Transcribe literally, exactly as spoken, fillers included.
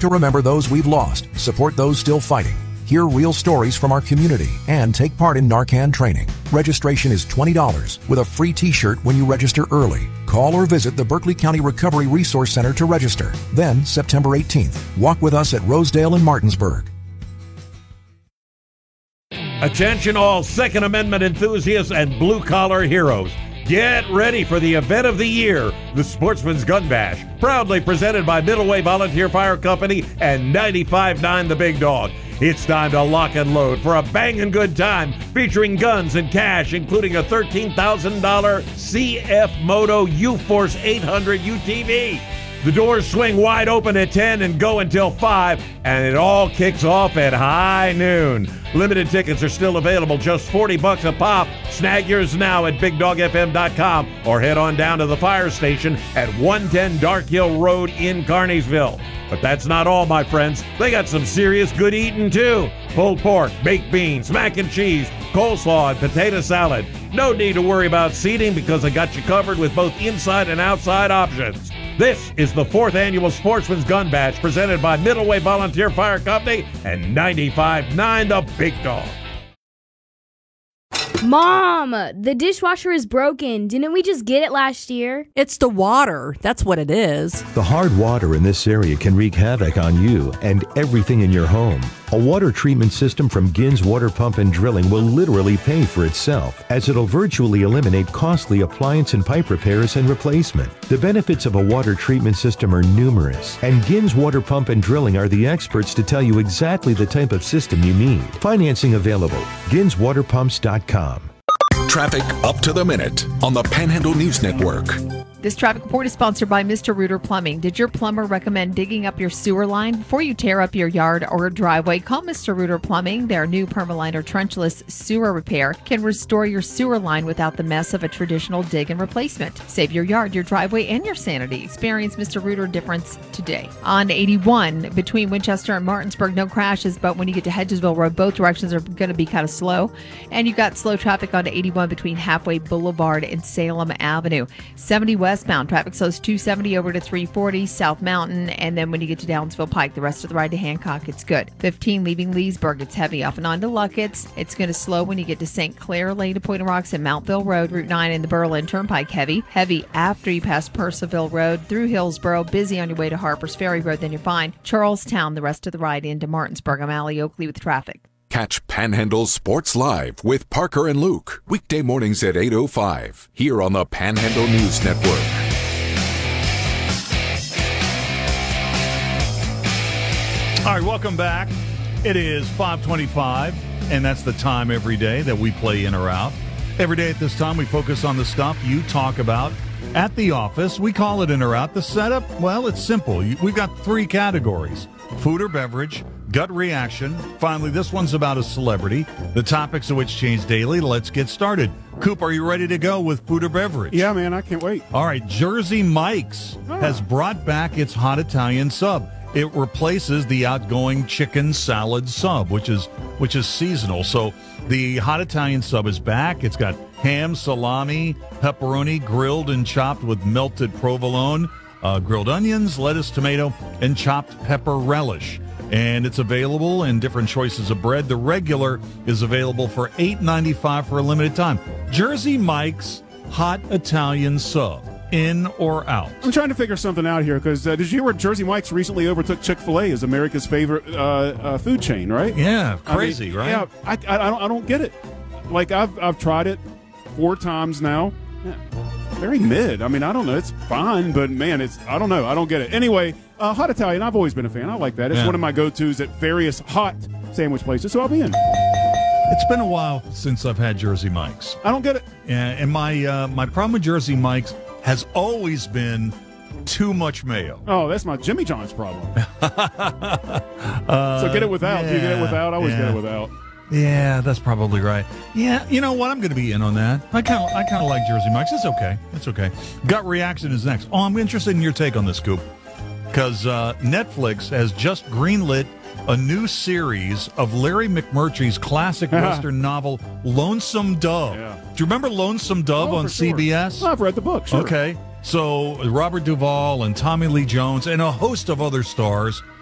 to remember those we've lost, support those still fighting, hear real stories from our community, and take part in Narcan training. Registration is twenty dollars with a free t-shirt when you register early. Call or visit the Berkeley County Recovery Resource Center to register. Then, September eighteenth, walk with us at Rosedale and Martinsburg. Attention all Second Amendment enthusiasts and blue-collar heroes. Get ready for the event of the year, the Sportsman's Gun Bash, proudly presented by Middleway Volunteer Fire Company and ninety-five point nine The Big Dog. It's time to lock and load for a banging good time featuring guns and cash, including a thirteen thousand dollars C F Moto U-Force eight hundred U T V. The doors swing wide open at ten and go until five, and it all kicks off at high noon. Limited tickets are still available, just forty bucks a pop. Snag yours now at big dog f m dot com or head on down to the fire station at one ten Dark Hill Road in Carneysville. But that's not all, my friends. They got some serious good eating, too. Pulled pork, baked beans, mac and cheese, coleslaw, and potato salad. No need to worry about seating because I got you covered with both inside and outside options. This is the fourth annual Sportsman's Gun Bash presented by Middleway Volunteer Fire Company and ninety-five point nine The Big Dog. Mom, the dishwasher is broken. Didn't we just get it last year? It's the water. That's what it is. The hard water in this area can wreak havoc on you and everything in your home. A water treatment system from Gins Water Pump and Drilling will literally pay for itself, as it'll virtually eliminate costly appliance and pipe repairs and replacement. The benefits of a water treatment system are numerous, and Gins Water Pump and Drilling are the experts to tell you exactly the type of system you need. Financing available. gins water pumps dot com. Traffic up to the minute on the Panhandle News Network. This traffic report is sponsored by Mister Reuter Plumbing. Did your plumber recommend digging up your sewer line? Before you tear up your yard or driveway, call Mister Reuter Plumbing. Their new Permaliner trenchless sewer repair can restore your sewer line without the mess of a traditional dig and replacement. Save your yard, your driveway, and your sanity. Experience Mister Reuter difference today. On eighty-one, between Winchester and Martinsburg, no crashes, but when you get to Hedgesville Road, both directions are going to be kind of slow. And you've got slow traffic on eighty-one between Halfway Boulevard and Salem Avenue. seventy West Westbound, traffic slows two seventy over to three forty South Mountain, and then when you get to Downsville Pike, the rest of the ride to Hancock, it's good. fifteen leaving Leesburg, it's heavy off and on to Luckett's. It's going to slow when you get to Saint Clair Lane to Point of Rocks and Mountville Road, Route nine, and the Berlin Turnpike, heavy. Heavy after you pass Purcellville Road through Hillsboro, busy on your way to Harper's Ferry Road, then you're fine. Charlestown, the rest of the ride into Martinsburg. I'm Allie Oakley with traffic. Catch Panhandle Sports Live with Parker and Luke, weekday mornings at eight oh five, here on the Panhandle News Network. All right, welcome back. It is five twenty-five, and that's the time every day that we play in or out. Every day at this time, we focus on the stuff you talk about at the office. We call it in or out. The setup, well, it's simple. We've got three categories: food or beverage, gut reaction. Finally, this one's about a celebrity, the topics of which change daily. Let's get started. Coop, are you ready to go with food or beverage? Yeah, man, I can't wait. All right, Jersey Mike's ah. has brought back its hot Italian sub. It replaces the outgoing chicken salad sub, which is which is seasonal. So the hot Italian sub is back. It's got ham, salami, pepperoni, grilled and chopped with melted provolone, uh, grilled onions, lettuce, tomato, and chopped pepper relish. And it's available in different choices of bread. The regular is available for eight ninety-five for a limited time. Jersey Mike's hot Italian sub. In or out? I'm trying to figure something out here because uh, did you hear where Jersey Mike's recently overtook Chick-fil-A as America's favorite uh, uh, food chain, right? Yeah, crazy, I mean, right? Yeah, I, I, I, don't, I don't get it. Like, I've I've tried it four times now. Yeah, very mid. I mean, I don't know. It's fine, but, man, it's I don't know. I don't get it. Anyway, uh, hot Italian, I've always been a fan. I like that. It's yeah. one of my go-tos at various hot sandwich places, so I'll be in. It's been a while since I've had Jersey Mike's. I don't get it. Yeah, and my uh, my problem with Jersey Mike's has always been too much mayo. Oh, that's my Jimmy John's problem. uh, so get it without. Yeah, Do you get it without? I always yeah. get it without. Yeah, that's probably right. Yeah, you know what? I'm going to be in on that. I kind of I kind of like Jersey Mike's. It's okay. It's okay. Gut reaction is next. Oh, I'm interested in your take on this, Scoop, because uh, Netflix has just greenlit a new series of Larry McMurtry's classic Western novel, Lonesome Dove. Yeah. Do you remember Lonesome Dove oh, on C C B S? Well, I've read the book, sure. Okay. So Robert Duvall and Tommy Lee Jones and a host of other stars